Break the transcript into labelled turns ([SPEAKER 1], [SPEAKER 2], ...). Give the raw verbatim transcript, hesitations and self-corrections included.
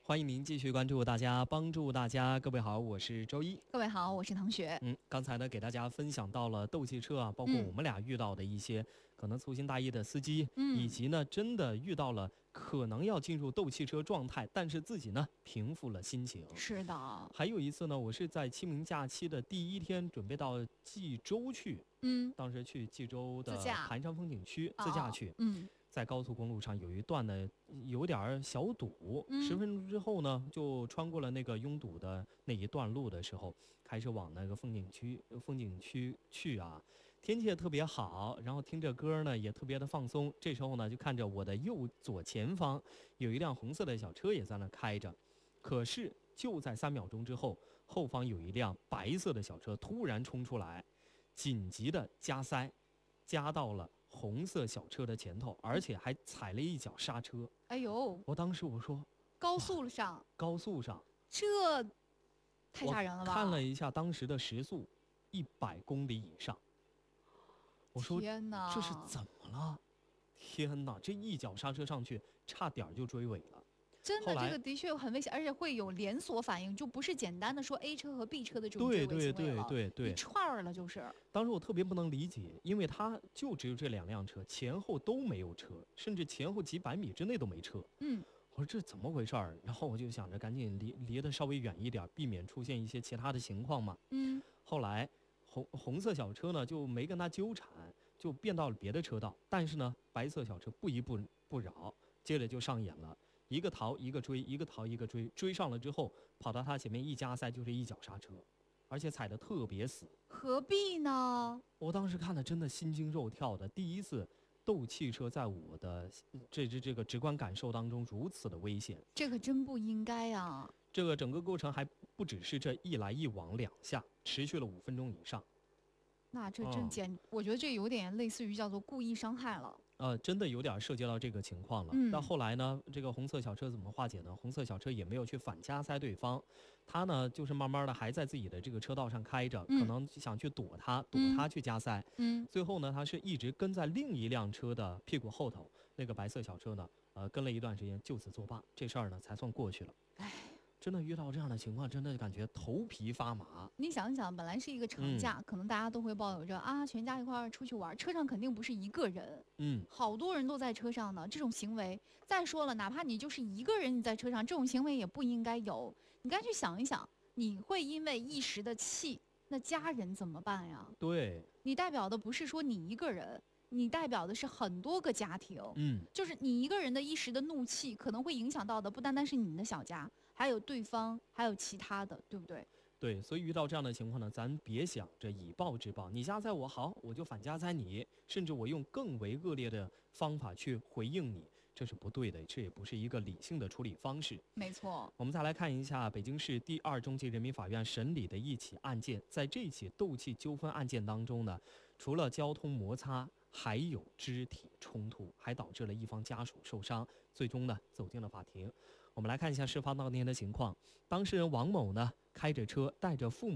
[SPEAKER 1] 欢迎您继续关注大家，帮助大家。各位好，我是周一。
[SPEAKER 2] 各位好，我是唐雪。
[SPEAKER 1] 嗯，刚才呢给大家分享到了斗气车啊，包括我们俩遇到的一些可能粗心大意的司机，
[SPEAKER 2] 嗯，
[SPEAKER 1] 以及呢真的遇到了可能要进入斗气车状态，但是自己呢平复了心情。
[SPEAKER 2] 是的。
[SPEAKER 1] 还有一次呢，我是在清明假期的第一天，准备到济州去。
[SPEAKER 2] 嗯，
[SPEAKER 1] 当时去济州的盘山风景区自驾去。
[SPEAKER 2] 哦、嗯。
[SPEAKER 1] 在高速公路上有一段呢有点小堵，
[SPEAKER 2] 嗯、
[SPEAKER 1] 十分钟之后呢就穿过了那个拥堵的那一段路的时候，开始往那个风景区风景区去啊。天气也特别好，然后听着歌呢也特别的放松。这时候呢就看着我的右左前方有一辆红色的小车也在那开着，可是就在三秒钟之后，后方有一辆白色的小车突然冲出来，紧急的加塞，加到了红色小车的前头，而且还踩了一脚刹车。
[SPEAKER 2] 哎呦！
[SPEAKER 1] 我当时我说，
[SPEAKER 2] 高速上，
[SPEAKER 1] 高速上，
[SPEAKER 2] 这太吓人了吧！
[SPEAKER 1] 我看了一下当时的时速，一百公里以上。我说
[SPEAKER 2] 天哪，
[SPEAKER 1] 这是怎么了？天哪，这一脚刹车上去，差点就追尾了。
[SPEAKER 2] 真的，这个的确很危险，而且会有连锁反应，就不是简单的说 A 车和 B 车的这种追尾行为了，
[SPEAKER 1] 对对对对对，
[SPEAKER 2] 一串儿了就是。
[SPEAKER 1] 当时我特别不能理解，因为它就只有这两辆车，前后都没有车，甚至前后几百米之内都没车。
[SPEAKER 2] 嗯，
[SPEAKER 1] 我说这怎么回事儿？然后我就想着赶紧离离得稍微远一点，避免出现一些其他的情况嘛。
[SPEAKER 2] 嗯，
[SPEAKER 1] 后来红红色小车呢就没跟他纠缠，就变到了别的车道，但是呢白色小车不依不不饶，接着就上演了。一个逃一个追，一个逃一个追，追上了之后跑到他前面一加塞就是一脚刹车，而且踩得特别死。
[SPEAKER 2] 何必呢？
[SPEAKER 1] 我当时看的真的心惊肉跳的，第一次斗气车在我的这这这个直观感受当中如此的危险，
[SPEAKER 2] 这可真不应该啊！
[SPEAKER 1] 这个整个过程还不只是这一来一往两下，持续了五分钟以上。
[SPEAKER 2] 那这真简，嗯、我觉得这有点类似于叫做故意伤害了。
[SPEAKER 1] 呃，真的有点涉及到这个情况了。
[SPEAKER 2] 嗯，
[SPEAKER 1] 到后来呢，这个红色小车怎么化解呢？红色小车也没有去反加塞对方，他呢就是慢慢的还在自己的这个车道上开着，
[SPEAKER 2] 嗯、
[SPEAKER 1] 可能想去躲他，躲他去加塞。
[SPEAKER 2] 嗯，
[SPEAKER 1] 最后呢，他是一直跟在另一辆车的屁股后头，那个白色小车呢，呃，跟了一段时间，就此作罢，这事儿呢才算过去了。
[SPEAKER 2] 唉。
[SPEAKER 1] 真的遇到这样的情况，真的感觉头皮发麻。
[SPEAKER 2] 你想一想，本来是一个长假，嗯、可能大家都会抱有着啊，全家一块儿出去玩，车上肯定不是一个人，
[SPEAKER 1] 嗯，
[SPEAKER 2] 好多人都在车上呢。这种行为，再说了，哪怕你就是一个人你在车上，这种行为也不应该有。你该去想一想，你会因为一时的气，那家人怎么办呀？
[SPEAKER 1] 对，
[SPEAKER 2] 你代表的不是说你一个人。你代表的是很多个家庭，
[SPEAKER 1] 嗯，
[SPEAKER 2] 就是你一个人的一时的怒气，可能会影响到的不单单是你的小家，还有对方，还有其他的，对不对？
[SPEAKER 1] 对，所以遇到这样的情况呢，咱别想着以暴制暴，你加塞我好，我就反加塞你，甚至我用更为恶劣的方法去回应你，这是不对的，这也不是一个理性的处理方式。
[SPEAKER 2] 没错。
[SPEAKER 1] 我们再来看一下北京市第二中级人民法院审理的一起案件，在这起斗气纠纷案件当中呢，除了交通摩擦，还有肢体冲突，还导致了一方家属受伤，最终呢走进了法庭。我们来看一下事发当天的情况。当事人王某呢开着车带着父母